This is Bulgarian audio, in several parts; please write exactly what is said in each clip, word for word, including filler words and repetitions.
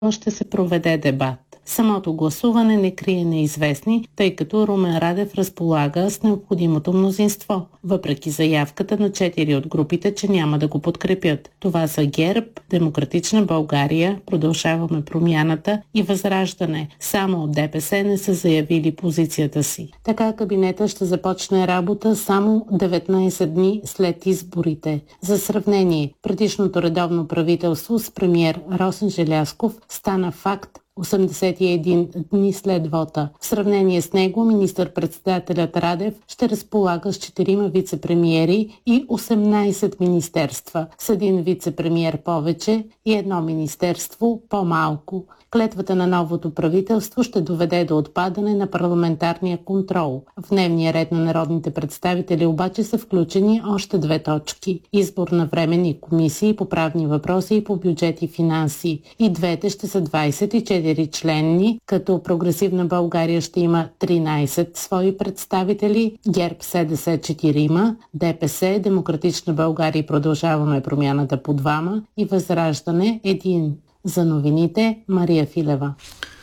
ще се проведе дебат. Самото гласуване не крие неизвестни, тъй като Румен Радев разполага с необходимото мнозинство, въпреки заявката на четири от групите, че няма да го подкрепят. Това са ГЕРБ, Демократична България, Продължаваме промяната и Възраждане. Само от ДПС не са заявили позицията си. Така кабинета ще започне работа само деветнайсет дни след изборите. За сравнение, предишното редовно правителство с премиер Росен Желязков стана факт осемдесет и един дни след вота. В сравнение с него, министър-председателят Радев ще разполага с четирима вице-премиери и осемнайсет министерства, с един вице-премиер повече и едно министерство по-малко. Клетвата на новото правителство ще доведе до отпадане на парламентарния контрол. В дневния ред на народните представители обаче са включени още две точки – избор на временни комисии по правни въпроси и по бюджет и финанси. И двете ще са двайсет и четири членни, като Прогресивна България ще има тринайсет свои представители, ГЕРБ СДС четирима, ДПС, Демократична България и Продължаваме промяната по двама и Възраждане един. За новините Мария Филева.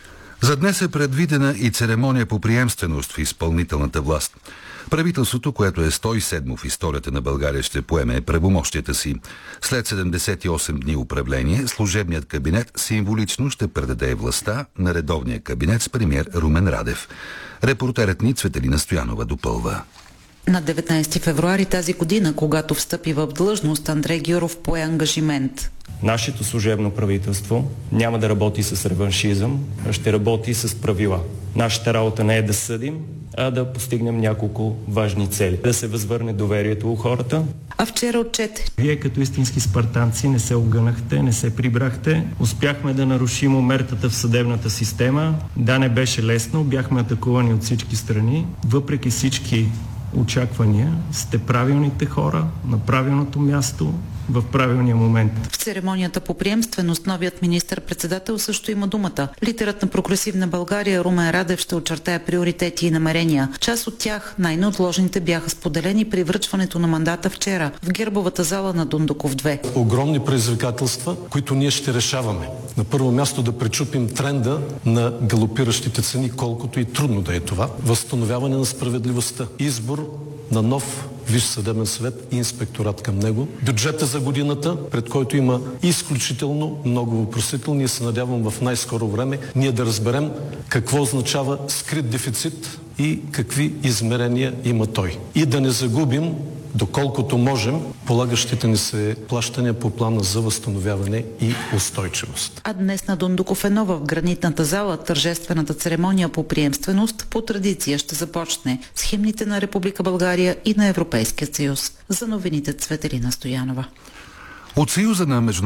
За днес е предвидена и церемония по приемственост в изпълнителната власт. Правителството, което е сто и седмо в историята на България, ще поеме правомощията си. След седемдесет и осем дни управление, служебният кабинет символично ще предаде властта на редовния кабинет с премиер Румен Радев. Репортерът ни Цветелина Стоянова допълва. На деветнайсети февруари тази година, когато встъпи в длъжност, Андрей Гюров пое ангажимент. Нашето служебно правителство няма да работи с реваншизъм, а ще работи с правила. Нашата работа не е да съдим, а да постигнем няколко важни цели. Да се възвърне доверието у хората. А вчера отчете. Вие като истински спартанци не се огънахте, не се прибрахте. Успяхме да нарушим омертата в съдебната система. Да, не беше лесно, бяхме атакувани от всички страни. Въпреки всички очаквания, сте правилните хора на правилното място в правилния момент. В церемонията по приемственост новият министър-председател също има думата. Лидерът на Прогресивна България Румен Радев ще очертая приоритети и намерения. Част от тях, най-неотложните, бяха споделени при връчването на мандата вчера в гербовата зала на Дондуков две. Огромни предизвикателства, които ние ще решаваме. На първо място да пречупим тренда на галопиращите цени, колкото и трудно да е това. Възстановяване на справедливостта. Избор на нов Висш съдебен съвет и инспекторат към него. Бюджета за годината, пред който има изключително много въпросителни, и се надявам в най-скоро време ние да разберем какво означава скрит дефицит и какви измерения има той. И да не загубим, доколкото можем, полагащите ни се плащания по плана за възстановяване и устойчивост. А днес на Дондуков едно в гранитната зала тържествената церемония по приемственост по традиция ще започне с химните на Република България и на Европейския съюз. За новините Цветелина Стоянова. От Съюза на